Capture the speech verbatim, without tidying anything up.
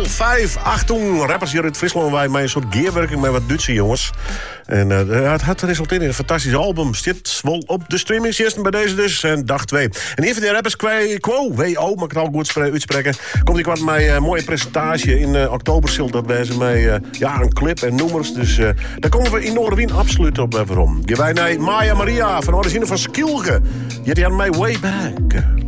vijf, achtung, rappers hier uit Friesland. Wij met een soort gearwerking met wat Duitse jongens. En uh, het had resulteerd in een fantastisch album. Zit wel op de streamingsjesten bij deze dus. En dag twee. En hier van die rappers Quo, W O, maar ik kan het al goed uitspreken. Komt die kwart met een uh, mooie presentatie. In uh, oktober zult dat wezen met uh, ja, een clip en noemers. Dus uh, daar komen we in Noorderwien absoluut op uh, waarom. Geef wij naar Maya Maria van origine van Skilge. Je hebt aan mij way back.